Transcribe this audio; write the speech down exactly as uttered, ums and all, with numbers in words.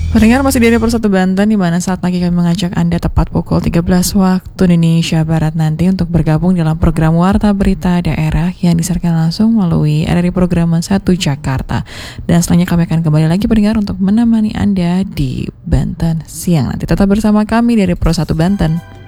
Pendengar masih di Persatu Banten, di mana saat lagi kami mengajak Anda tepat pukul tiga belas waktu Indonesia Barat nanti untuk bergabung dalam program Warta Berita Daerah yang disiarkan langsung melalui R R I Program satu Jakarta. Dan selanjutnya kami akan kembali lagi pendengar untuk menemani Anda di Banten siang nanti. Tetap bersama kami dari Persatu Banten.